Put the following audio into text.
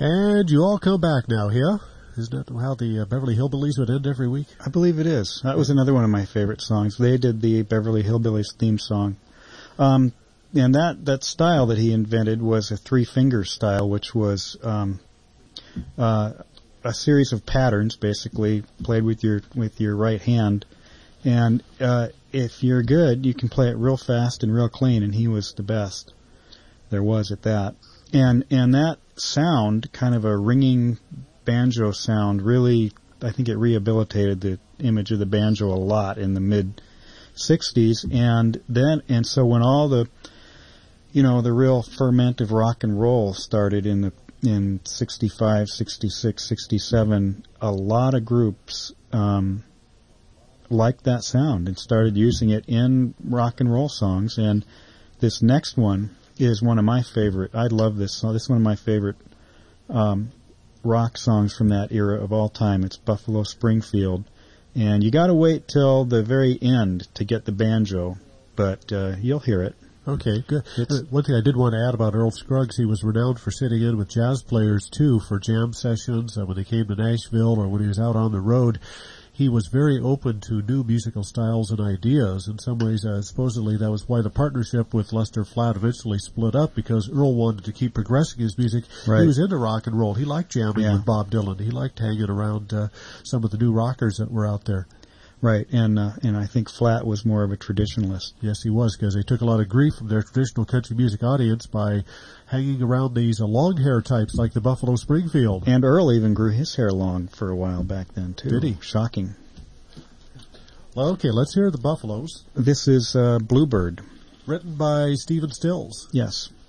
And you all come back now, yeah? Isn't that how the Beverly Hillbillies would end every week? I believe it is. That was another one of my favorite songs. They did the Beverly Hillbillies theme song. And that style that he invented was a three-finger style, which was a series of patterns, basically, played with your right hand. And if you're good, you can play it real fast and real clean, and he was the best there was at that. And that sound, kind of a ringing banjo sound, really, I think it rehabilitated the image of the banjo a lot in the mid-'60s. And so when all the real ferment of rock and roll started in 65, 66, 67, a lot of groups liked that sound and started using it in rock and roll songs. And this next one is one of my favorite. I love this song. This is one of my favorite rock songs from that era of all time. It's Buffalo Springfield. And you got to wait till the very end to get the banjo, but you'll hear it. Okay, good. One thing I did want to add about Earl Scruggs, he was renowned for sitting in with jazz players, too, for jam sessions when they came to Nashville or when he was out on the road. He was very open to new musical styles and ideas. In some ways, supposedly that was why the partnership with Lester Flatt eventually split up, because Earl wanted to keep progressing his music. Right. He was into rock and roll. He liked jamming with Bob Dylan. He liked hanging around some of the new rockers that were out there. Right, and I think Flatt was more of a traditionalist. Yes, he was, because they took a lot of grief from their traditional country music audience by hanging around these long hair types like the Buffalo Springfield. And Earl even grew his hair long for a while back then, too. Did he? Shocking. Well, okay, let's hear the Buffaloes. This is Bluebird. Written by Stephen Stills. Yes.